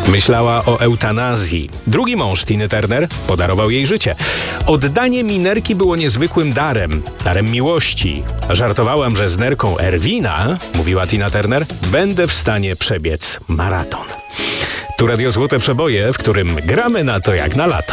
Myślała o eutanazji. Drugi mąż Tiny Turner podarował jej życie. Oddanie Minerki było niezwykłym darem miłości. Żartowałam, że z nerką Erwina, mówiła Tina Turner, będę w stanie przebiec maraton. Tu Radio Złote Przeboje, w którym gramy na to jak na lato.